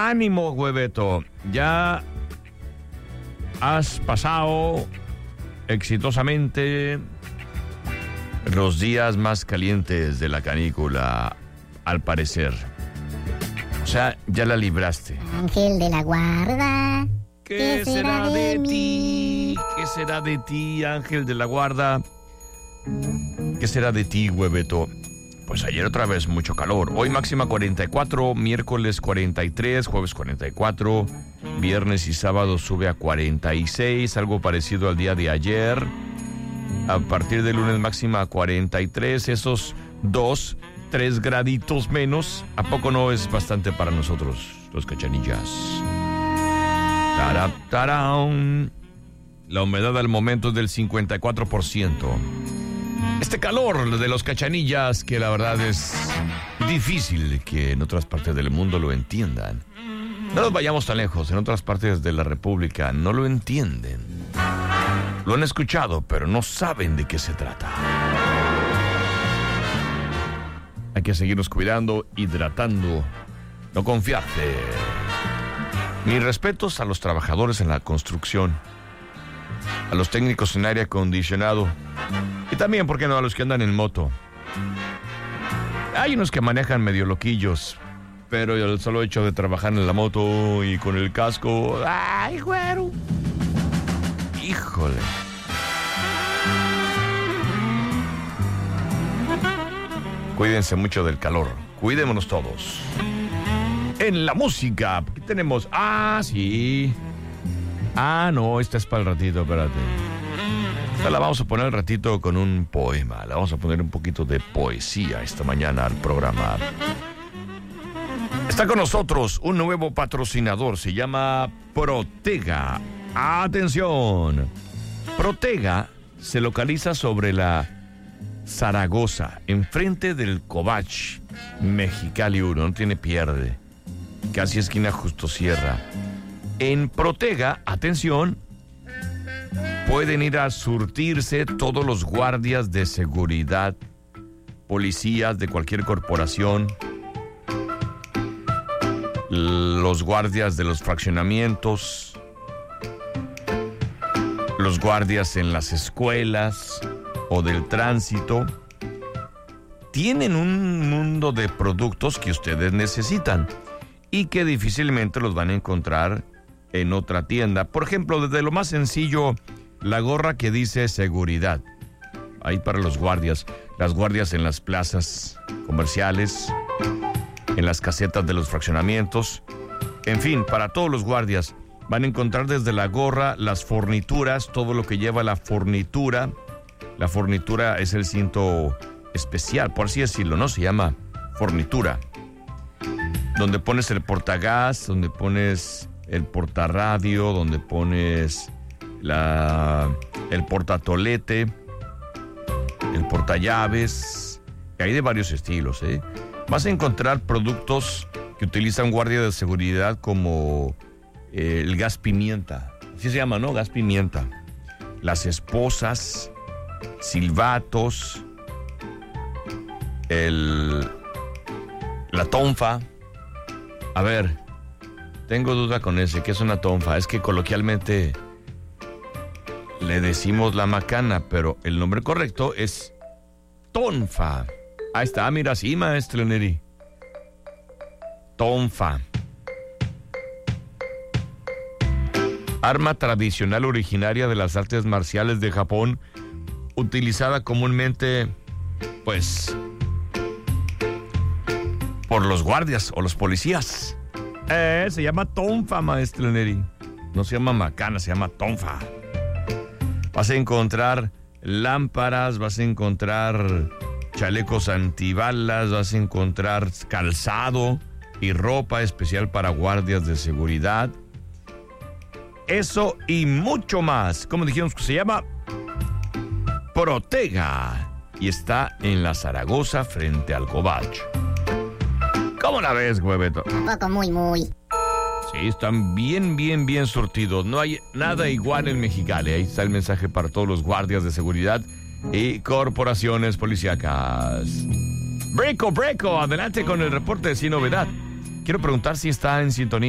ánimo, Hueveto. Ya has pasado exitosamente los días más calientes de la canícula, al parecer. O sea, ya la libraste. Ángel de la guarda. ¿Qué será de ti? ¿Qué será de ti, ángel de la guarda? ¿Qué será de ti, Hueveto? Pues ayer otra vez mucho calor. Hoy máxima 44, miércoles 43, jueves 44, viernes y sábado sube a 46, algo parecido al día de ayer. A partir de lunes máxima 43, esos 3 graditos menos. ¿A poco no es bastante para nosotros, los cachanillas? Tarán. La humedad al momento es del 54%. Este calor de los cachanillas, que la verdad es difícil que en otras partes del mundo lo entiendan. No nos vayamos tan lejos, en otras partes de la República no lo entienden. Lo han escuchado, pero no saben de qué se trata. Hay que seguirnos cuidando, hidratando, no confiarse. Mis respetos a los trabajadores en la construcción, a los técnicos en aire acondicionado y también, ¿por qué no?, a los que andan en moto. Hay unos que manejan medio loquillos, pero el solo hecho de trabajar en la moto y con el casco... ¡Ay, güero! ¡Híjole! Cuídense mucho del calor. Cuidémonos todos. En la música, aquí tenemos... Ah, sí. Ah, no, esta es para el ratito, espérate. Esta la vamos a poner al ratito con un poema. La vamos a poner un poquito de poesía esta mañana al programa. Está con nosotros un nuevo patrocinador. Se llama Protega. ¡Atención! Protega se localiza sobre la Zaragoza, enfrente del Cobach, Mexicali 1. No tiene pierde. Casi esquina Justo Sierra. En Protega, atención, pueden ir a surtirse todos los guardias de seguridad, policías de cualquier corporación, los guardias de los fraccionamientos, los guardias en las escuelas o del tránsito. Tienen un mundo de productos que ustedes necesitan y que difícilmente los van a encontrar en otra tienda. Por ejemplo, desde lo más sencillo, la gorra que dice seguridad. Ahí para los guardias. Las guardias en las plazas comerciales, en las casetas de los fraccionamientos. En fin, para todos los guardias. Van a encontrar desde la gorra, las fornituras, todo lo que lleva la fornitura. La fornitura es el cinto especial, por así decirlo, ¿no? Se llama fornitura. Donde pones el portagas, donde pones el portarradio, donde pones el portatolete, el portallaves. Hay de varios estilos, ¿eh? Vas a encontrar productos que utiliza un guardia de seguridad como el gas pimienta. Así se llama, ¿no? Gas pimienta. Las esposas, silbatos, la tonfa. A ver, tengo duda con ese. ¿Qué es una tonfa? Es que coloquialmente le decimos la macana, pero el nombre correcto es tonfa. Ahí está, mira, sí, maestro Neri. Tonfa. Arma tradicional originaria de las artes marciales de Japón, utilizada comúnmente, pues, por los guardias o los policías. Se llama tonfa, maestro Neri. No se llama macana, se llama tonfa. Vas a encontrar lámparas, vas a encontrar chalecos antibalas, vas a encontrar calzado y ropa especial para guardias de seguridad. Eso y mucho más. Como dijimos que se llama Protega y está en la Zaragoza frente al Cobach. ¿Cómo la ves, Hueveto? Un poco muy. Sí, están bien surtidos. No hay nada igual en Mexicali. Ahí está el mensaje para todos los guardias de seguridad y corporaciones policíacas. Breco, adelante con el reporte de Sin Novedad. Quiero preguntar si está en sintonía